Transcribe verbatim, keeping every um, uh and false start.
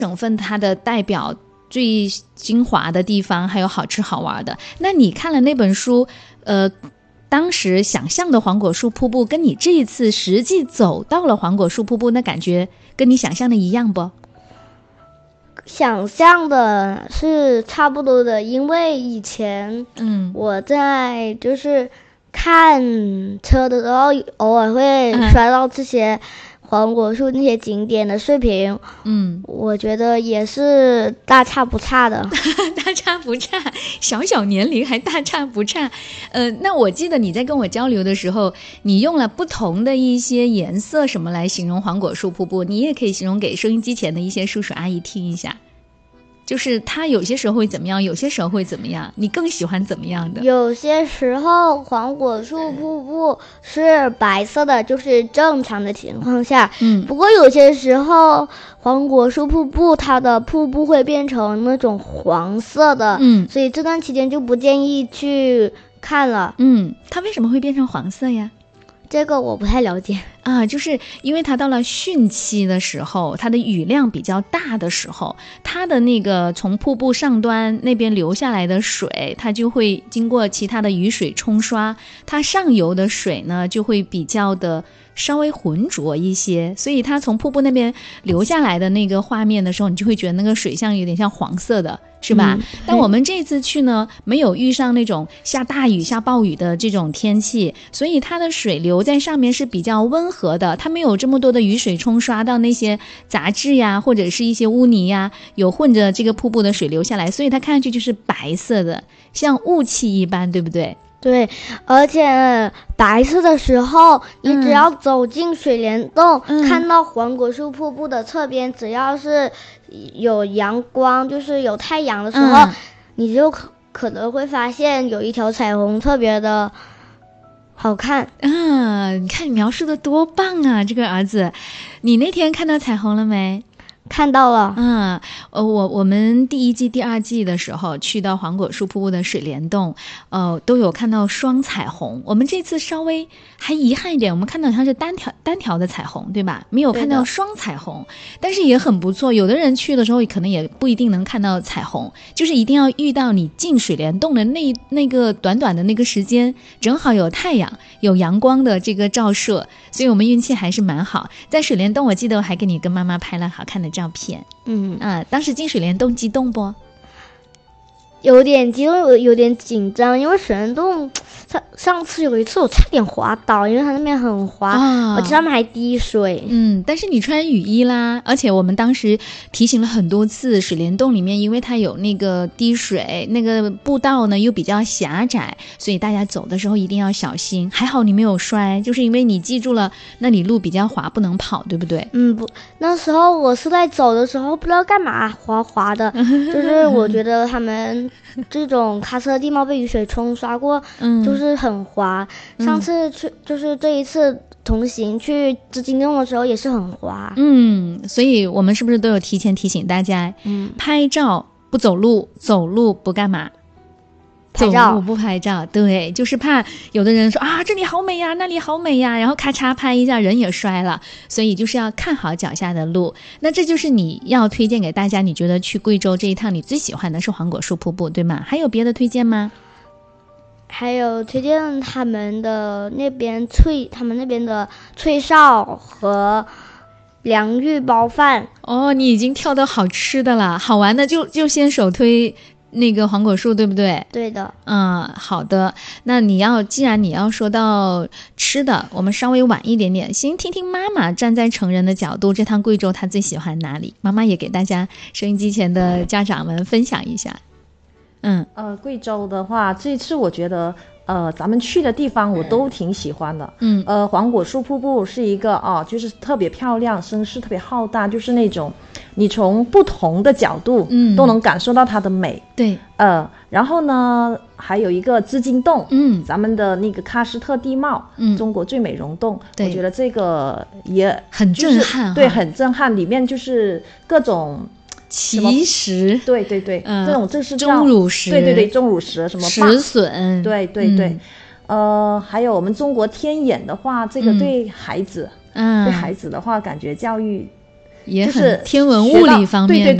省份它的代表最精华的地方，还有好吃好玩的。那你看了那本书，呃，当时想象的黄果树瀑布，跟你这一次实际走到了黄果树瀑布，那感觉跟你想象的一样不？ 想象的是差不多的，因为以前嗯我在就是看车的时候，偶尔会刷到这些黄果树那些景点的视频，嗯，我觉得也是大差不差的。 大差不差，小小年龄还大差不差。呃，那我记得你在跟我交流的时候，你用了不同的一些颜色什么来形容黄果树瀑布，你也可以形容给收音机前的一些叔叔阿姨听一下。就是它有些时候会怎么样，有些时候会怎么样，你更喜欢怎么样的？ 有些时候黄果树瀑布是白色的，就是正常的情况下，嗯，不过有些时候黄果树瀑布它的瀑布会变成那种黄色的，嗯，所以这段期间就不建议去看了。 嗯，它为什么会变成黄色呀？ 这个我不太了解啊，就是因为它到了汛期的时候，它的雨量比较大的时候，它的那个从瀑布上端那边流下来的水，它就会经过其他的雨水冲刷，它上游的水呢就会比较的稍微浑浊一些，所以它从瀑布那边流下来的那个画面的时候，你就会觉得那个水像有点像黄色的，是吧？嗯、但我们这次去呢，没有遇上那种下大雨下暴雨的这种天气，所以它的水流在上面是比较温和的，它没有这么多的雨水冲刷到那些杂质呀或者是一些污泥呀，有混着这个瀑布的水流下来，所以它看上去就是白色的，像雾气一般，对不对？ 对，而且白色的时候，你只要走进水帘洞，嗯、看到黄果树瀑布的侧边，只要是有阳光，就是有太阳的时候，嗯、你就可可能会发现有一条彩虹特别的好看。 啊，你看你描述的多棒啊，这个儿子，你那天看到彩虹了没？ 看到了， 嗯，呃，我我们第一季、第二季的时候去到黄果树瀑布的水帘洞，呃，都有看到双彩虹。我们这次稍微还遗憾一点，我们看到像是单条单条的彩虹，对吧？没有看到双彩虹，但是也很不错。有的人去的时候可能也不一定能看到彩虹，就是一定要遇到你进水帘洞的那那个短短的那个时间，正好有太阳、有阳光的这个照射，所以我们运气还是蛮好。在水帘洞，我记得我还给你跟妈妈拍了好看的照片。嗯啊，当时进水帘洞激动不？ 有点激动，有有点紧张，因为水帘洞上上次有一次我差点滑倒，因为它那边很滑，啊、而且上面还滴水。 嗯，但是你穿雨衣啦，而且我们当时提醒了很多次，水帘洞里面因为它有那个滴水，那个步道呢又比较狭窄，所以大家走的时候一定要小心。还好你没有摔，就是因为你记住了那里路比较滑，不能跑，对不对？ 嗯，不，那时候我是在走的时候不知道干嘛滑滑的，就是我觉得他们这种喀车地貌被雨水冲刷过，嗯，就是很滑。上次去就是这一次同行去织金洞的时候也是很滑。 嗯，所以我们是不是都有提前提醒大家，嗯，拍照不走路，走路不干嘛？ 拍照走路不拍照，对，就是怕有的人说啊这里好美呀，那里好美呀，然后咔嚓拍一下人也摔了，所以就是要看好脚下的路。那这就是你要推荐给大家，你觉得去贵州这一趟你最喜欢的是黄果树瀑布，对吗？还有别的推荐吗？ 还有推荐他们的那边脆，他们那边的脆哨和凉玉包饭。 哦，你已经跳到好吃的了，好玩的就就先首推那个黄果树，对不对？ 对的。 嗯，好的。那你要既然你要说到吃的，我们稍微晚一点点，先听听妈妈站在成人的角度，这趟贵州她最喜欢哪里？妈妈也给大家收音机前的家长们分享一下。嗯， 呃，贵州的话，这次我觉得，呃，咱们去的地方我都挺喜欢的。 嗯， 呃，黄果树瀑布是一个啊，就是特别漂亮，声势特别浩大，就是那种你从不同的角度，嗯，都能感受到它的美。 对， 呃，然后呢，还有一个织金洞， 嗯， 咱们的那个喀斯特地貌，嗯，中国最美溶洞，我觉得这个也很震撼、 就是，对，很震撼，里面就是各种。 奇石， 对对对，嗯，这种这是钟乳石， 对对对，钟乳石什么石笋， 对对对，嗯、呃，还有我们中国天眼的话，这个对孩子，嗯，对孩子的话，感觉教育也很天文物理方面的， 对对